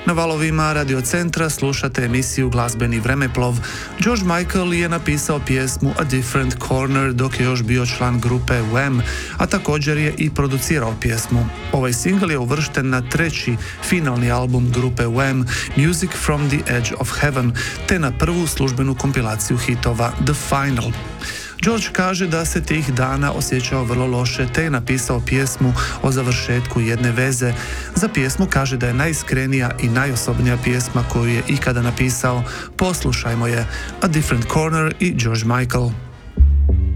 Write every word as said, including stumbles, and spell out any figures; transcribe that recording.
Na valovima Radio Centra slušate emisiju Glazbeni vremeplov. George Michael je napisao pjesmu A Different Corner dok je još bio član grupe Wham, a također je i producirao pjesmu. Ovaj singl je uvršten na treći finalni album grupe Wham, Music from the Edge of Heaven, te na prvu službenu kompilaciju hitova The Final. George kaže da se tih dana osjećao vrlo loše te je napisao pjesmu o završetku jedne veze. Za pjesmu kaže da je najiskrenija i najosobnija pjesma koju je ikada napisao. Poslušajmo je, A Different Corner i George Michael.